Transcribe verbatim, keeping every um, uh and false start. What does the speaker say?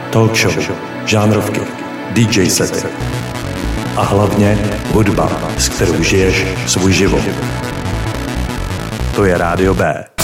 talk show, žánrovky, dý džej sety a hlavně hudba, s kterou žiješ svůj život. To je Rádio B.